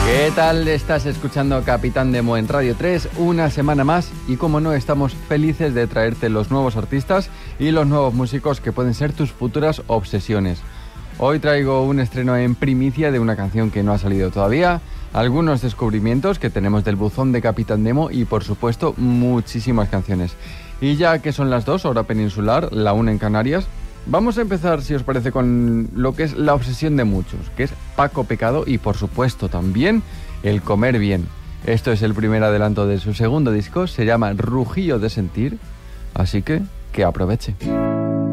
¿Qué tal? Estás escuchando Capitán Demo en Radio 3, una semana más, y como no, estamos felices de traerte los nuevos artistas y los nuevos músicos que pueden ser tus futuras obsesiones. Hoy traigo un estreno en primicia de una canción que no ha salido todavía, algunos descubrimientos que tenemos del buzón de Capitán Demo y, por supuesto, muchísimas canciones. Y ya que son las 2, hora peninsular, la 1 en Canarias, vamos a empezar, si os parece, con lo que es la obsesión de muchos, que es Paco Pecado y, por supuesto, también el comer bien. Esto es el primer adelanto de su segundo disco, se llama Rujillo de Sentir, así que aproveche.